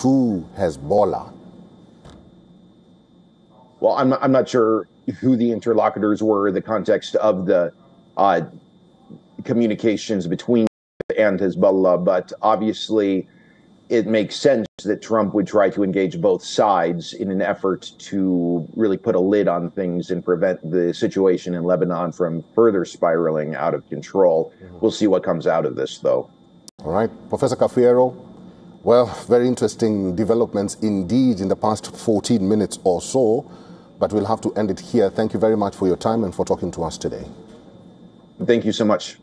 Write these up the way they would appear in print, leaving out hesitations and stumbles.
to Hezbollah? Well, I'm not sure who the interlocutors were in the context of the communications between and Hezbollah, but obviously it makes sense that Trump would try to engage both sides in an effort to really put a lid on things and prevent the situation in Lebanon from further spiraling out of control. We'll see what comes out of this, though. All right. Professor Cafiero, well, very interesting developments indeed in the past 14 minutes or so, but we'll have to end it here. Thank you very much for your time and for talking to us today. Thank you so much.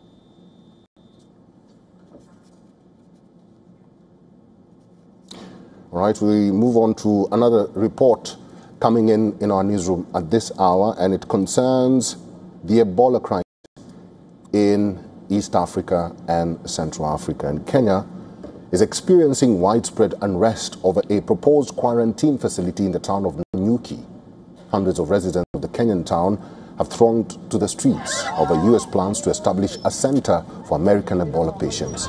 All right, we move on to another report coming in our newsroom at this hour, and it concerns the Ebola crisis in East Africa and Central Africa. And Kenya is experiencing widespread unrest over a proposed quarantine facility in the town of Nanyuki. Hundreds of residents of the Kenyan town have thronged to the streets over U.S. plans to establish a center for American Ebola patients.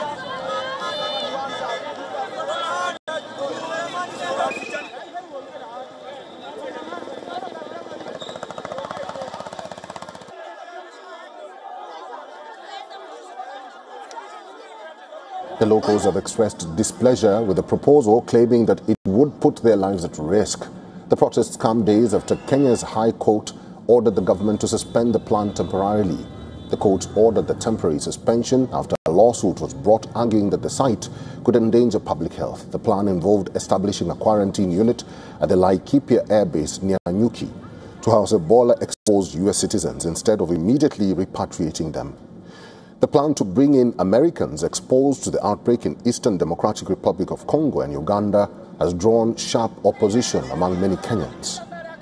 The locals have expressed displeasure with the proposal, claiming that it would put their lives at risk. The protests come days after Kenya's High Court ordered the government to suspend the plan temporarily. The court ordered the temporary suspension after a lawsuit was brought arguing that the site could endanger public health. The plan involved establishing a quarantine unit at the Laikipia Air Base near Nanyuki to house Ebola-exposed U.S. citizens instead of immediately repatriating them. The plan to bring in Americans exposed to the outbreak in Eastern Democratic Republic of Congo and Uganda has drawn sharp opposition among many Kenyans.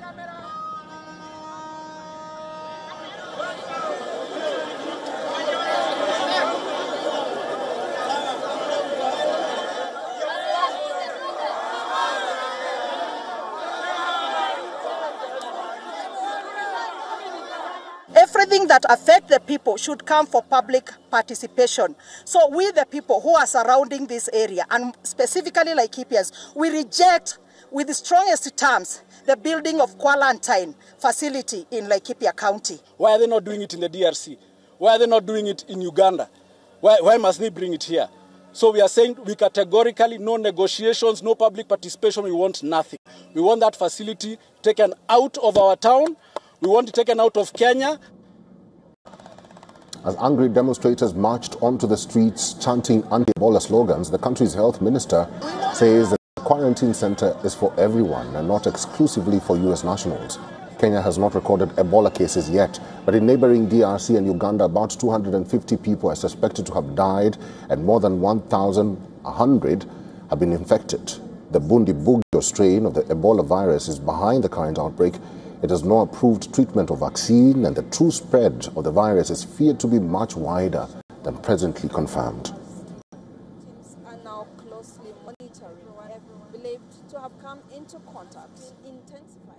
Everything that affects the people should come for public participation. So we, the people who are surrounding this area, and specifically Laikipians, we reject with the strongest terms the building of quarantine facility in Laikipia County. Why are they not doing it in the DRC? Why are they not doing it in Uganda? Why must they bring it here? So we are saying we categorically, no negotiations, no public participation, we want nothing. We want that facility taken out of our town. We want it taken out of Kenya. As angry demonstrators marched onto the streets chanting anti-Ebola slogans, the country's health minister says that the quarantine center is for everyone and not exclusively for U.S. nationals. Kenya has not recorded Ebola cases yet, but in neighboring DRC and Uganda, about 250 people are suspected to have died and more than 1,100 have been infected. The Bundibugyo strain of the Ebola virus is behind the current outbreak. It has no approved treatment or vaccine, and the true spread of the virus is feared to be much wider than presently confirmed. Teams are now closely monitoring everyone believed to have come into contact intensified.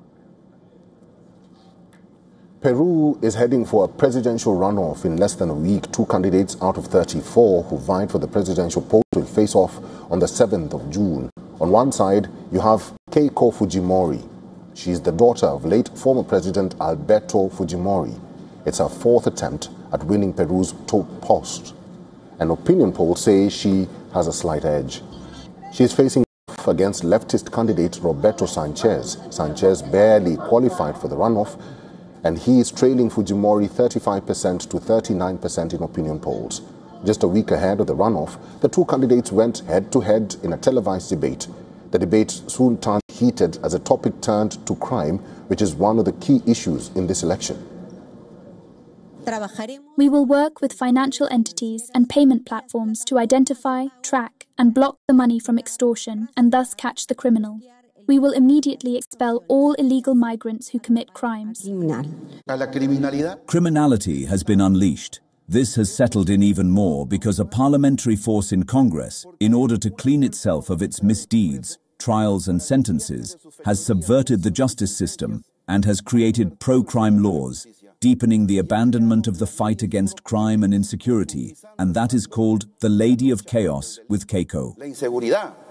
Peru is heading for a presidential runoff in less than a week. 2 candidates out of 34 who vied for the presidential post will face off on the 7th of June. On one side, you have Keiko Fujimori. She is the daughter of late former President Alberto Fujimori. It's her 4th attempt at winning Peru's top post. An opinion poll says she has a slight edge. She is facing off against leftist candidate Roberto Sanchez. Sanchez barely qualified for the runoff, and he is trailing Fujimori 35% to 39% in opinion polls. Just a week ahead of the runoff, the 2 candidates went head-to-head in a televised debate. The debate soon turned heated as the topic turned to crime, which is one of the key issues in this election. We will work with financial entities and payment platforms to identify, track, and block the money from extortion and thus catch the criminal. We will immediately expel all illegal migrants who commit crimes. Criminality has been unleashed. This has settled in even more because a parliamentary force in Congress, in order to clean itself of its misdeeds, trials and sentences, has subverted the justice system and has created pro-crime laws, deepening the abandonment of the fight against crime and insecurity, and that is called the Lady of Chaos with Keiko.